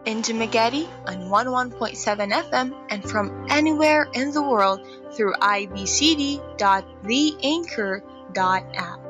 in Dumaguete on 11.7 FM and from anywhere in the world through ibcd.theanchor.app.